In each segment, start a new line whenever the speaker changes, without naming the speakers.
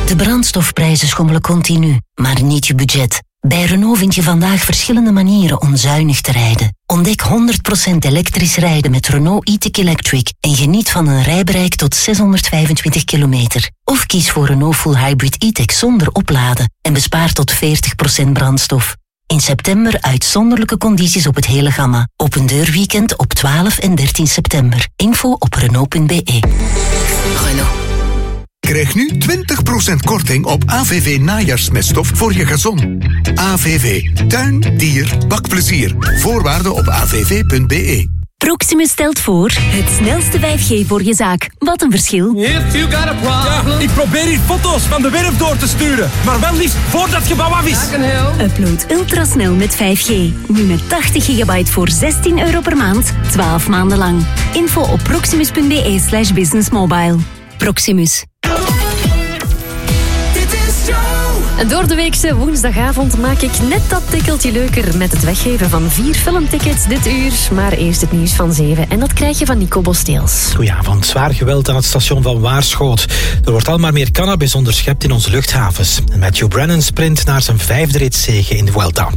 De brandstofprijzen schommelen continu, maar niet je budget. Bij Renault vind je vandaag verschillende manieren om zuinig te rijden. Ontdek 100% elektrisch rijden met Renault e-tech Electric en geniet van een rijbereik tot 625 kilometer. Of kies voor Renault Full Hybrid e-tech zonder opladen en bespaar tot 40% brandstof. In september uitzonderlijke condities op het hele gamma. Open deurweekend op 12 en 13 september. Info op Renault.be. Renault.
Krijg nu 20% korting op AVV najaarsmeststof voor je gazon. AVV. Tuin, dier, bakplezier. Voorwaarden op avv.be.
Proximus stelt voor het snelste 5G voor je zaak. Wat een verschil.
If you got a problem. Ja, ik probeer hier foto's van de werf door te sturen. Maar wel liefst voordat het gebouw af is.
Upload ultrasnel met 5G. Nu met 80 gigabyte voor €16 per maand. 12 maanden lang. Info op proximus.be/businessmobile. Proximus.
En door de weekse woensdagavond maak ik net dat tikkeltje leuker met het weggeven van 4 filmtickets dit uur. Maar eerst het nieuws van 7 en dat krijg je van Nico Bosteels.
Goedenavond. Zwaar geweld aan het station van Waarschoot. Er wordt al maar meer cannabis onderschept in onze luchthavens. Matthew Brennan sprint naar zijn 5e ritzege in de Vuelta.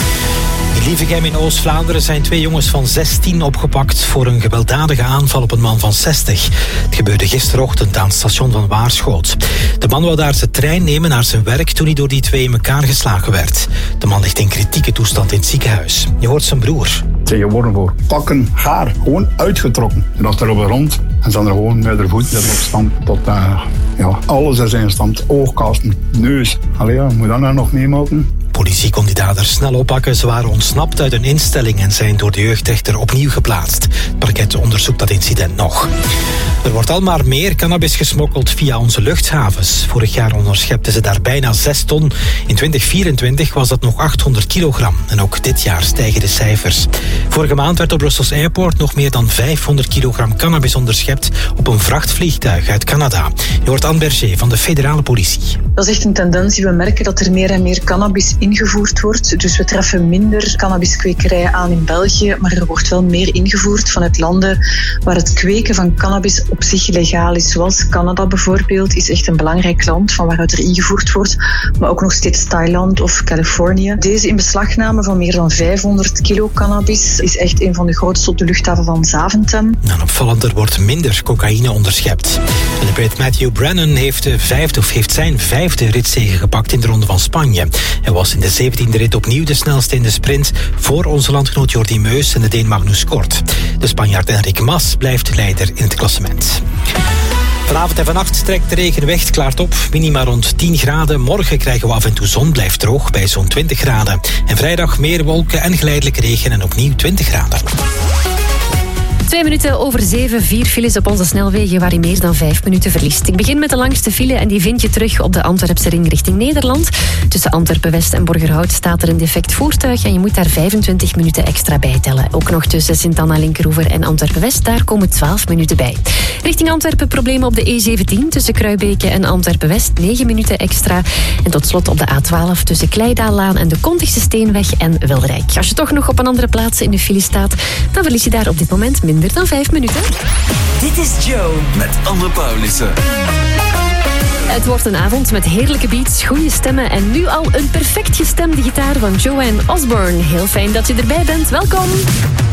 In Lievegem in Oost-Vlaanderen zijn 2 jongens van 16 opgepakt voor een gewelddadige aanval op een man van 60. Het gebeurde gisterochtend aan het station van Waarschoot. De man wou daar zijn trein nemen naar zijn werk toen hij door die 2 in elkaar geslagen werd. De man ligt in kritieke toestand in het ziekenhuis. Je hoort zijn broer.
Ze worden voor pakken haar gewoon uitgetrokken. En dat er op de grond en ze er gewoon met de voet op stand tot alles is in stand. Oogkasten, neus. Allee, moet dat nou nog meemaken?
Politie kon die daders snel oppakken. Ze waren ontsnapt uit een instelling en zijn door de jeugdrechter opnieuw geplaatst. Het parket onderzoekt dat incident nog. Er wordt al maar meer cannabis gesmokkeld via onze luchthavens. Vorig jaar onderschepten ze daar bijna 6 ton. In 2024 was dat nog 800 kilogram. En ook dit jaar stijgen de cijfers. Vorige maand werd op Brussels Airport nog meer dan 500 kilogram cannabis onderschept op een vrachtvliegtuig uit Canada. Je hoort Anne Berger van de federale politie.
Dat is echt een tendens die we merken dat er meer en meer cannabis ingevoerd wordt. Dus we treffen minder cannabiskwekerijen aan in België, maar er wordt wel meer ingevoerd vanuit landen waar het kweken van cannabis op zich legaal is. Zoals Canada bijvoorbeeld is echt een belangrijk land van waaruit er ingevoerd wordt, maar ook nog steeds Thailand of Californië. Deze inbeslagname van meer dan 500 kilo cannabis is echt een van de grootste op de luchthaven van Zaventem.
En opvallend, er wordt minder cocaïne onderschept. En de Brit Matthew Brennan heeft zijn 5e ritzege gepakt in de Ronde van Spanje. Hij was in de 17e rit opnieuw de snelste in de sprint voor onze landgenoot Jordi Meus en de Deen Magnus Kort. De Spanjaard Enric Mas blijft leider in het klassement. Vanavond en vannacht trekt de regen weg, het klaart op. Minima rond 10 graden. Morgen krijgen we af en toe zon, blijft droog bij zo'n 20 graden. En vrijdag meer wolken en geleidelijk regen en opnieuw 20 graden.
2 minuten over 7, 4 files op onze snelwegen waar je meer dan 5 minuten verliest. Ik begin met de langste file en die vind je terug op de Antwerpse ring richting Nederland. Tussen Antwerpen-West en Borgerhout staat er een defect voertuig en je moet daar 25 minuten extra bij tellen. Ook nog tussen Sint-Anna-Linkeroever en Antwerpen-West, daar komen 12 minuten bij. Richting Antwerpen problemen op de E17 tussen Kruibeke en Antwerpen-West, 9 minuten extra. En tot slot op de A12 tussen Kleidaallaan en de Kontigse Steenweg en Wilrijk. Als je toch nog op een andere plaats in de file staat, dan verlies je daar op dit moment minder dan 5 minuten.
Dit is Joe met Anne Paulissen.
Het wordt een avond met heerlijke beats, goede stemmen en nu al een perfect gestemde gitaar van Joanne Osborne. Heel fijn dat je erbij bent. Welkom.